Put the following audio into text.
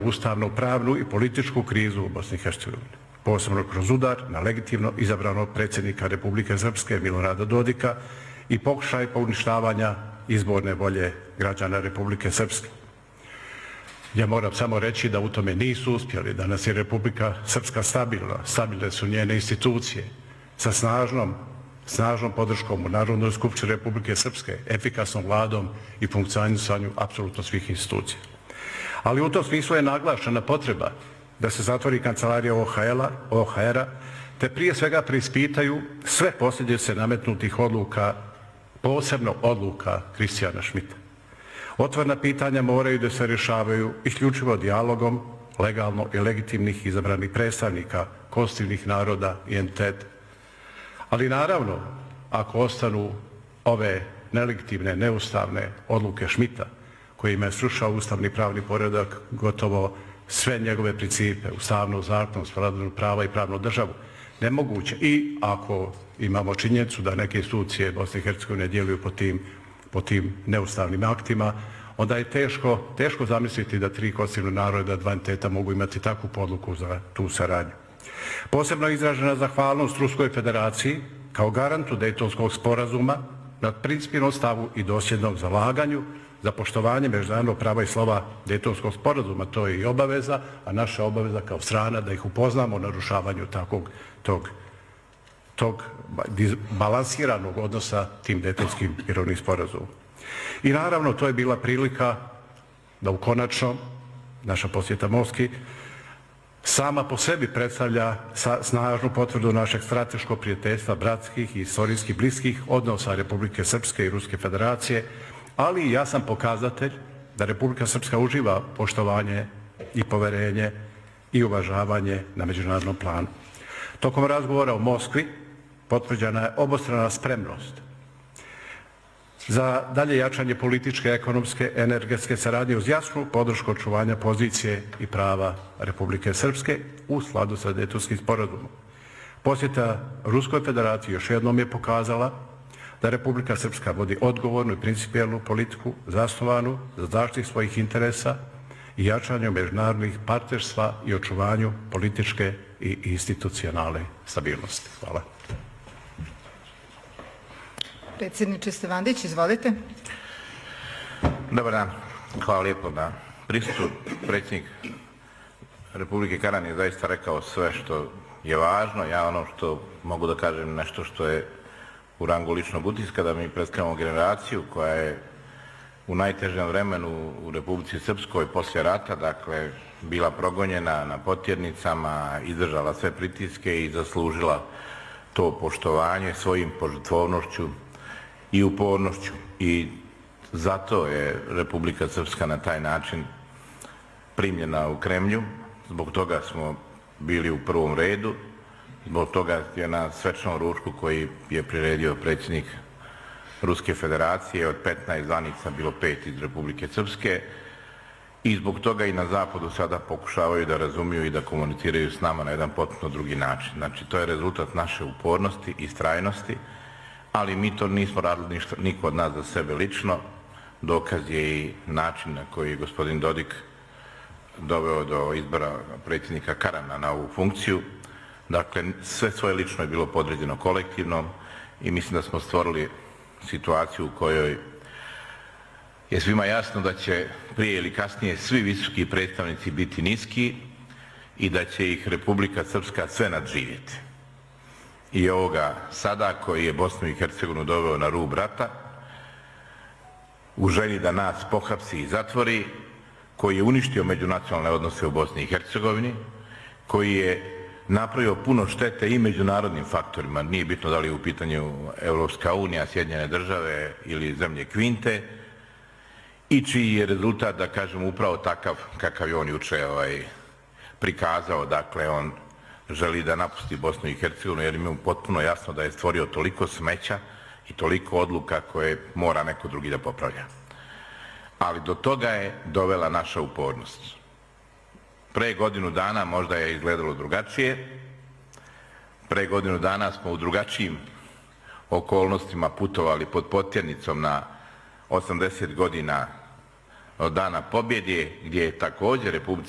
ustavno-pravnu i političku krizu u Bosni i Hercegovini, posebno kroz udar na legitimno izabranog predsjednika Republike Srpske Milorada Dodika i pokušaj uništavanja izborne volje građana Republike Srpske. Ja moram samo reći da u tome nisu uspjeli. Danas je Republika Srpska stabilna, stabilne su njene institucije sa snažnom podrškom u Narodnoj skupštini Republike Srpske, efikasnom vladom i funkcionisanju apsolutno svih institucija. Ali u tom smislu je naglašena potreba da se zatvori kancelarija OHR-a, te prije svega preispitaju sve posljedice nametnutih odluka, posebno odluka Kristijana Šmita. Otvorena pitanja moraju da se rješavaju isključivo dijalogom legalno i legitimnih izabranih predstavnika konstitutivnih naroda i entiteta. Ali naravno, ako ostanu ove nelegitimne, neustavne odluke Šmita, kojima je srušao ustavni pravni poredak, gotovo sve njegove principe, ustavnu zakonitost, vladavinu prava i pravnu državu, nemoguće. I ako imamo činjenicu da neke institucije Bosne i Hercegovine djeluju po tim neustavnim aktima, onda je teško zamisliti da 3 konstitutivna naroda, 2 entiteta mogu imati takvu podluku za tu saradnju. Posebno je izražena zahvalnost Ruskoj federaciji kao garantu Dejtonskog sporazuma na principijelnom stavu i dosljednom zalaganju za poštovanje međunarodnog prava i slova Dejtonskog sporazuma. To je i obaveza, a naša obaveza kao strana da ih upoznamo o narušavanju tog balansiranog odnosa tim Dejtonskim mirovnim sporazumom. I naravno, to je bila prilika da konačno naša posjeta Moskvi sama po sebi predstavlja snažnu potvrdu našeg strateškog prijateljstva, bratskih i istorijskih bliskih odnosa Republike Srpske i Ruske federacije, ali i jasan pokazatelj da Republika Srpska uživa poštovanje i poverenje i uvažavanje na međunarodnom planu. Tokom razgovora u Moskvi potvrđena je obostrana spremnost za dalje jačanje političke, ekonomske, energetske saradnje uz jasnu podršku očuvanja pozicije i prava Republike Srpske u skladu sa Dejtonskim sporazumom. Posjeta Ruskoj federaciji još jednom je pokazala da Republika Srpska vodi odgovornu i principijelnu politiku zasnovanu za zaštitu svojih interesa i jačanju međunarodnih partnerstva i očuvanju političke i institucionalne stabilnosti. Hvala. Predsjedniče Stevandić, izvolite. Dobar dan. Hvala lijepo na prisustvu. Predsjednik Republike Karan je zaista rekao sve što je važno. Ja ono što mogu da kažem nešto što je u rangu ličnog utiska, da mi predstavljamo generaciju koja je u najtežem vremenu u Republici Srpskoj poslije rata, dakle, bila progonjena na potjernicama, izdržala sve pritiske i zaslužila to poštovanje svojim požrtvovnošću i upornošću. I zato je Republika Srpska na taj način primljena u Kremlju. Zbog toga smo bili u prvom redu. Zbog toga je na svečanom ručku koji je priredio predsjednik Ruske federacije od 15 zvanica bilo 5 iz Republike Srpske. I zbog toga i na zapadu sada pokušavaju da razumiju i da komuniciraju s nama na jedan potpuno drugi način. Znači, to je rezultat naše upornosti i strajnosti, ali mi to nismo radili niko od nas za sebe lično. Dokaz je i način na koji je gospodin Dodik doveo do izbora predsjednika Karana na ovu funkciju. Dakle, sve svoje lično je bilo podređeno kolektivno i mislim da smo stvorili situaciju u kojoj je svima jasno da će prije ili kasnije svi visoki predstavnici biti niski i da će ih Republika Srpska sve nadživjeti. I ovoga sada koji je Bosnu i Hercegovinu doveo na rub rata, u želji da nas pohapsi i zatvori, koji je uništio međunacionalne odnose u Bosni i Hercegovini, koji je napravio puno štete i međunarodnim faktorima, nije bitno da li je u pitanju Evropska unija, Sjedinjene države ili zemlje Kvinte, i čiji je rezultat, da kažem, upravo takav kakav je on juče prikazao. Dakle, on želi da napusti Bosnu i Hercegovinu jer im je potpuno jasno da je stvorio toliko smeća i toliko odluka koje mora neko drugi da popravlja. Ali do toga je dovela naša upornost. Pre godinu dana možda je izgledalo drugačije. Pre godinu dana smo u drugačijim okolnostima putovali pod potjernicom na 80 godina od dana pobjede, gdje je također Republici